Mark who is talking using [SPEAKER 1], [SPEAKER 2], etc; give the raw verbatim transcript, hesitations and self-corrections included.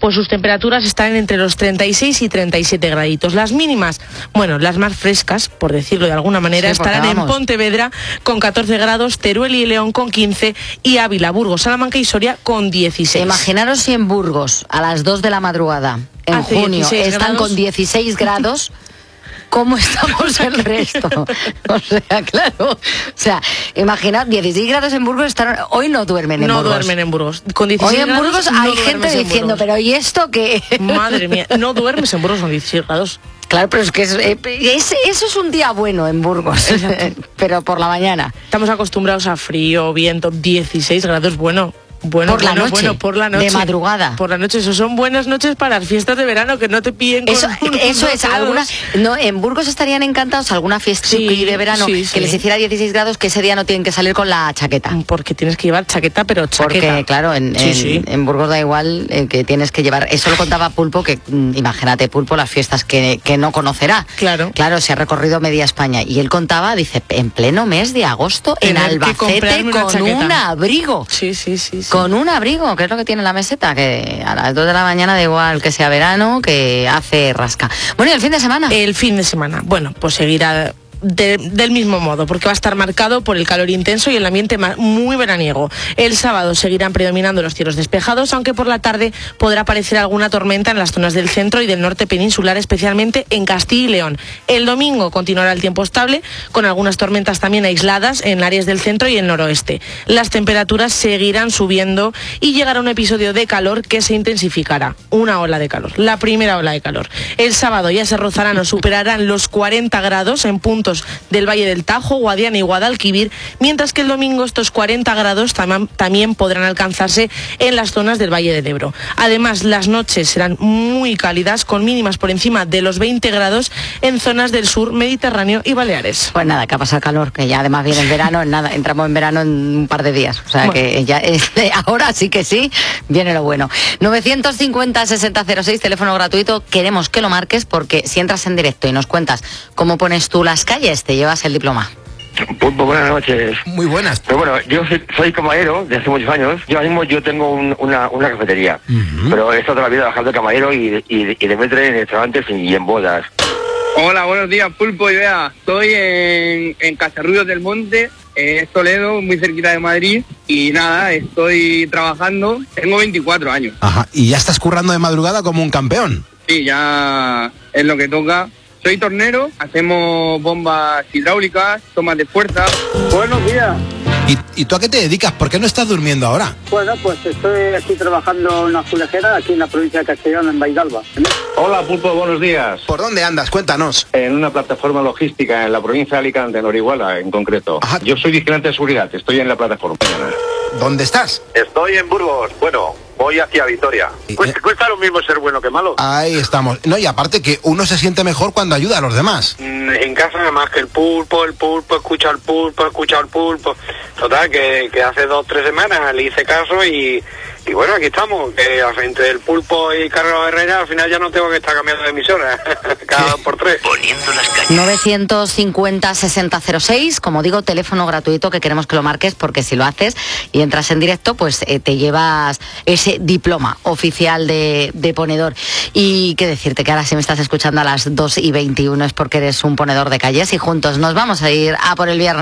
[SPEAKER 1] pues sus temperaturas están entre los treinta y seis y treinta y siete graditos. Las mínimas, bueno, las más frescas, por decirlo de alguna manera, sí, estarán en Pontevedra con catorce grados, Teruel y León con quince y Ávila, Burgos, Salamanca y Soria con dieciséis.
[SPEAKER 2] Imaginaros si en Burgos, a las dos de la madrugada, en Hace junio, están grados. Con dieciséis grados... ¿Cómo estamos el resto? O sea, claro. O sea, imaginad, dieciséis grados en Burgos, están, hoy no duermen en
[SPEAKER 1] no
[SPEAKER 2] Burgos.
[SPEAKER 1] No duermen en Burgos. Con dieciséis
[SPEAKER 2] hoy en
[SPEAKER 1] grados,
[SPEAKER 2] Burgos
[SPEAKER 1] no
[SPEAKER 2] hay gente diciendo, pero ¿y esto qué?
[SPEAKER 1] Madre mía, no duermes en Burgos con dieciséis grados.
[SPEAKER 2] Claro, pero es que es, es, eso es un día bueno en Burgos, pero por la mañana.
[SPEAKER 1] Estamos acostumbrados a frío, viento, dieciséis grados, bueno. Bueno,
[SPEAKER 2] por
[SPEAKER 1] bueno,
[SPEAKER 2] la noche,
[SPEAKER 1] bueno, por la noche,
[SPEAKER 2] de madrugada.
[SPEAKER 1] Por la noche, eso son buenas noches para las fiestas de verano, que no te pillen con
[SPEAKER 2] Eso,
[SPEAKER 1] un,
[SPEAKER 2] eso es, alguna, no, en Burgos estarían encantados alguna fiesta sí, de verano sí, que sí. les hiciera dieciséis grados, que ese día no tienen que salir con la chaqueta.
[SPEAKER 1] Porque tienes que llevar chaqueta, pero chaqueta.
[SPEAKER 2] Porque, claro, en, sí, en, sí. en Burgos da igual eh, que tienes que llevar. Eso lo contaba Pulpo, que mm, imagínate, Pulpo, las fiestas que, que no conocerá.
[SPEAKER 1] Claro.
[SPEAKER 2] Claro, se ha recorrido media España. Y él contaba, dice, en pleno mes de agosto, en Albacete, con un abrigo.
[SPEAKER 1] Sí, sí, sí, sí.
[SPEAKER 2] Con un abrigo. ¿Qué es lo que tiene la meseta? Que a las dos de la mañana da igual que sea verano, que hace rasca. Bueno, ¿y el fin de semana?
[SPEAKER 1] El fin de semana, bueno, pues seguirá de, del mismo modo, porque va a estar marcado por el calor intenso y el ambiente muy veraniego. El sábado seguirán predominando los cielos despejados, aunque por la tarde podrá aparecer alguna tormenta en las zonas del centro y del norte peninsular, especialmente en Castilla y León. El domingo continuará el tiempo estable, con algunas tormentas también aisladas en áreas del centro y el noroeste. Las temperaturas seguirán subiendo y llegará un episodio de calor que se intensificará. Una ola de calor, la primera ola de calor. El sábado ya se rozarán o superarán los cuarenta grados en puntos del Valle del Tajo, Guadiana y Guadalquivir, mientras que el domingo estos cuarenta grados tam también podrán alcanzarse en las zonas del Valle del Ebro. Además, las noches serán muy cálidas, con mínimas por encima de los veinte grados en zonas del sur, Mediterráneo y Baleares.
[SPEAKER 2] Pues nada, que ha pasado calor, que ya además viene el verano, en nada, entramos en verano en un par de días, o sea bueno. que ya este, ahora sí que sí, viene lo bueno. novecientos cincuenta, sesenta cero seis, teléfono gratuito, queremos que lo marques porque si entras en directo y nos cuentas cómo pones tú las calles, te llevas el diploma.
[SPEAKER 3] Pues, buenas noches.
[SPEAKER 4] Muy buenas.
[SPEAKER 3] Pero bueno, yo soy, soy camarero de hace muchos años. Yo ahora mismo yo tengo un, una, una cafetería. Uh-huh. Pero he estado toda la vida trabajando de camarero y, y, y de metre en restaurantes y en bodas.
[SPEAKER 5] Hola, buenos días, Pulpo y Bea. Estoy en, en Casarrubios del Monte, es Toledo, muy cerquita de Madrid. Y nada, estoy trabajando. Tengo veinticuatro años.
[SPEAKER 4] Ajá, ¿y ya estás currando de madrugada como un campeón?
[SPEAKER 5] Sí, ya es lo que toca. Soy tornero, hacemos bombas hidráulicas, tomas de fuerza.
[SPEAKER 6] Buenos días.
[SPEAKER 4] ¿Y, ¿Y tú a qué te dedicas? ¿Por qué no estás durmiendo ahora?
[SPEAKER 6] Bueno, pues estoy aquí trabajando en una azulejera, aquí en la provincia de Castellón, en Baidalba.
[SPEAKER 7] Hola, Pulpo, buenos días.
[SPEAKER 4] ¿Por dónde andas? Cuéntanos.
[SPEAKER 7] En una plataforma logística en la provincia de Alicante, en Orihuela, en concreto.
[SPEAKER 4] Ajá.
[SPEAKER 7] Yo soy vigilante de seguridad, estoy en la plataforma.
[SPEAKER 4] ¿Dónde estás?
[SPEAKER 8] Estoy en Burgos, bueno, voy hacia Vitoria. Cuesta, cuesta lo mismo ser bueno que malo.
[SPEAKER 4] Ahí estamos. No, y aparte que uno se siente mejor cuando ayuda a los demás.
[SPEAKER 8] En casa nada más que el pulpo, el pulpo, escucha el pulpo, escucha el pulpo. Total, que, que hace dos, tres semanas le hice caso y, y bueno, aquí estamos. Que entre el pulpo y Carlos Herrera al final ya no tengo que estar cambiando de emisora cada dos por tres.
[SPEAKER 2] Poniendo las calles. novecientos cincuenta, sesenta cero seis, como digo, teléfono gratuito que queremos que lo marques porque si lo haces y entras en directo, pues eh, te llevas ese diploma oficial de, de ponedor. Y qué decirte que ahora si me estás escuchando a las dos y veintiuno es porque eres un ponedor de calles y juntos nos vamos a ir a por el viernes.